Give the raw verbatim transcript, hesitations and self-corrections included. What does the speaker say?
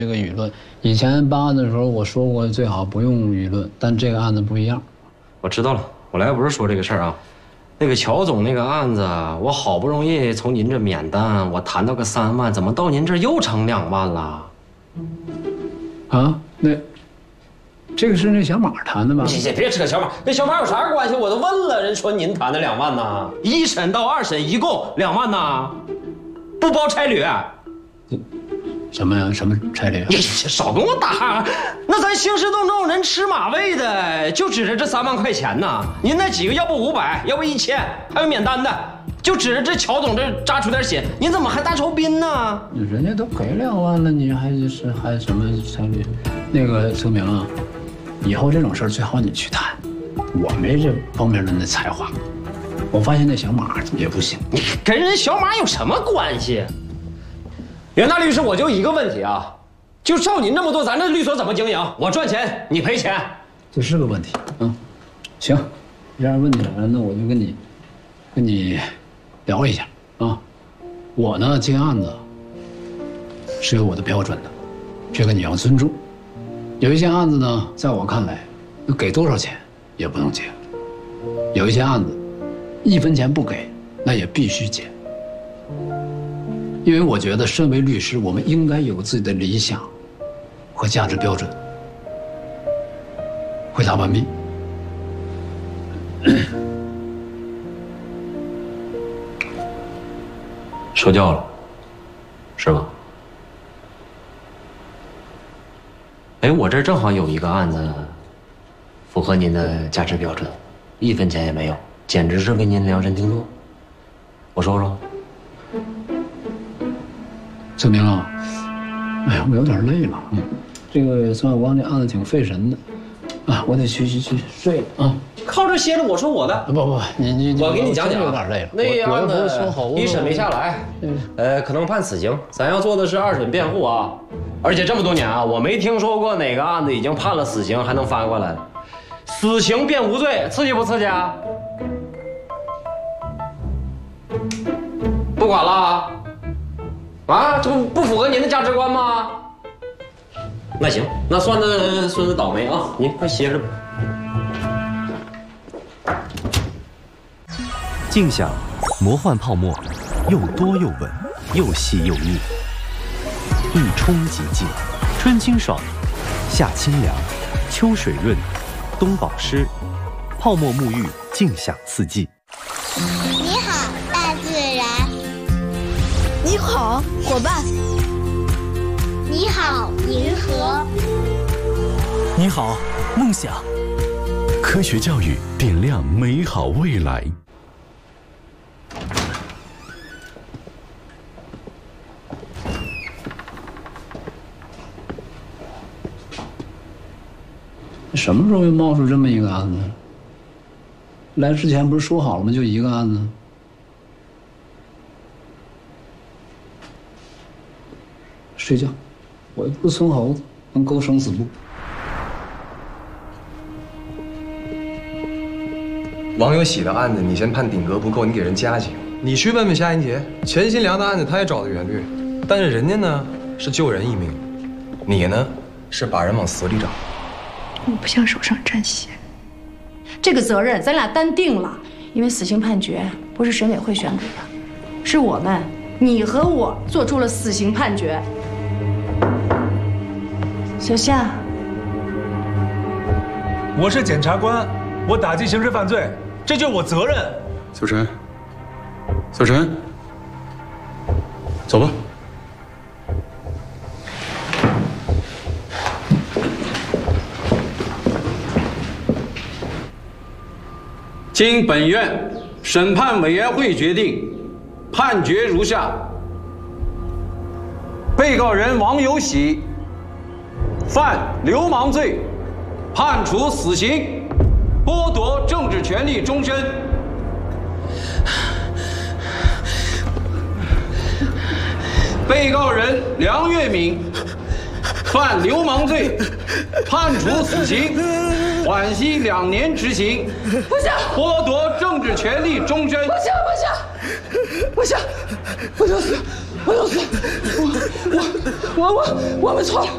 这个舆论。以前办案的时候我说过最好不用舆论，但这个案子不一样。 我知道了，我来不是说这个事儿啊。那个乔总那个案子，我好不容易从您这免单，我谈到个三万，怎么到您这又成两万了？ 啊，那这个是那小马谈的吗？ 你别别扯小马，跟小马有啥关系？我都问了，人说您谈的两万呢，一审到二审一共两万呢，不包差旅。 什么呀？什么差旅？ 你少跟我打！那咱兴师动众，人吃马喂的，就指着这三万块钱呢。您那几个要不五百，要不一千，还有免单的，就指着这乔总这扎出点血，您怎么还大酬宾呢？ 人家都给两万了，你还是还什么差旅？那个秋明啊，以后这种事儿最好你去谈，我没这方面的那才华。我发现那小马也不行， 你跟人小马有什么关系？袁大律师，我就一个问题啊，就照您这么做，咱这律所怎么经营？我赚钱，你赔钱， 这是个问题。嗯，行，既然问题来了，那我就跟你跟你聊一下啊。我呢接案子是有我的标准的，这个你要尊重。有一些案子呢，在我看来，给多少钱也不能接；有一些案子，一分钱不给，那也必须接。因为我觉得，身为律师，我们应该有自己的理想和价值标准。回答完毕。 受教了，是吧？哎，我这正好有一个案子，符合您的价值标准，一分钱也没有，简直是为您量身定做。我说说。 秋明啊，哎呀，我有点累了。嗯，这个孙小光这案子挺费神的，啊，我得去去去睡了啊。 靠这歇着，我说我的。 不不，你你我给你讲讲， 有点累了。 那案子一审没下来， 嗯、 呃，可能判死刑。咱要做的是二审辩护啊，而且这么多年啊，我没听说过哪个案子已经判了死刑还能翻过来的。死刑变无罪，刺激不刺激啊？不管了。啊，这不不符合您的价值观吗？那行，那算那孙子倒霉啊！您快歇着吧。 静享魔幻泡沫，又多又稳，又细又腻，一冲即净，春清爽，夏清凉，秋水润，冬保湿，泡沫沐浴，静享四季。 你好，大自然。 你好，伙伴。 你好，银河。 你好，梦想。 科学教育点亮美好未来。 什么时候又冒出这么一个案子？来之前不是说好了吗？就一个案子。睡觉，我又不是孙猴子，能勾生死簿。 王有喜的案子，你先判顶格不够，你给人加刑。你去问问夏银杰，钱新良的案子他也找的原律，但是人家呢是救人一命，你呢是把人往死里找。 我不想手上沾血，这个责任咱俩担定了，因为死刑判决不是审委会宣给的，是我们，你和我做出了死刑判决。小夏， 我是检察官，我打击刑事犯罪，这就是我责任。 小陈，小陈，走吧。 经本院审判委员会决定，判决如下：被告人王有喜犯流氓罪，判处死刑，剥夺政治权利终身。被告人梁月敏犯流氓罪，判处死刑，缓期两年执行。 不行， 剥夺政治权利终身。 不行不行，不行，不能死，不能死，我我我我我们错了。